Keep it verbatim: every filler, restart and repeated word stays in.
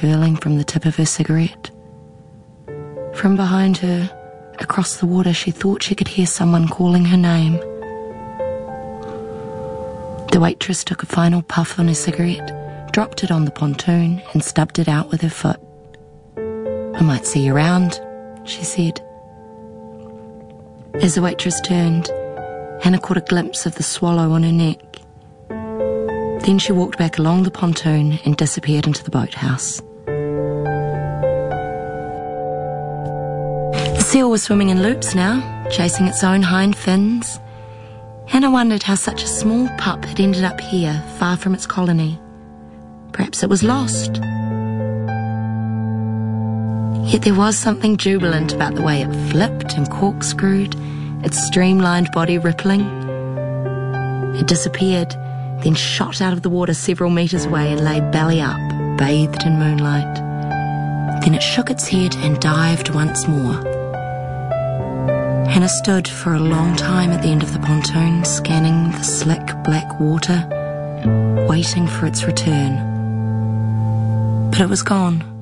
curling from the tip of her cigarette. From behind her, across the water, she thought she could hear someone calling her name. The waitress took a final puff on her cigarette, dropped it on the pontoon and stubbed it out with her foot. "I might see you round," she said. As the waitress turned, Hannah caught a glimpse of the swallow on her neck. Then she walked back along the pontoon and disappeared into the boathouse. The seal was swimming in loops now, chasing its own hind fins. Hannah wondered how such a small pup had ended up here, far from its colony. Perhaps it was lost. Yet there was something jubilant about the way it flipped and corkscrewed, its streamlined body rippling. It disappeared, then shot out of the water several metres away and lay belly up, bathed in moonlight. Then it shook its head and dived once more. Hannah stood for a long time at the end of the pontoon, scanning the slick black water, waiting for its return. But it was gone.